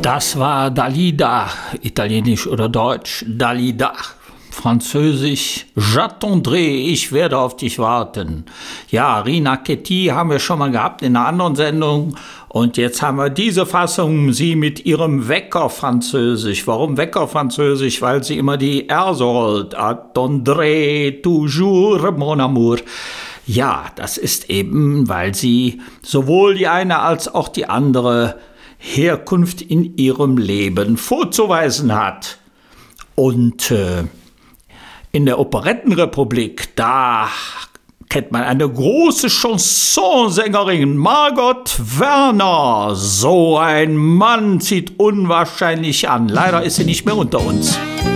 Das war Dalida, italienisch oder deutsch, Dalida. Französisch, J'attendrai, ich werde auf dich warten. Ja, Rina Ketty haben wir schon mal gehabt in einer anderen Sendung. Und jetzt haben wir diese Fassung, sie mit ihrem Wecker-Französisch. Warum Wecker-Französisch? Weil sie immer die R so rollt. Attendrai toujours, mon amour. Ja, das ist eben, weil sie sowohl die eine als auch die andere Herkunft in ihrem Leben vorzuweisen hat. Und in der Operettenrepublik, da kennt man eine große Chansonsängerin, Margot Werner. So ein Mann zieht unwahrscheinlich an. Leider ist sie nicht mehr unter uns.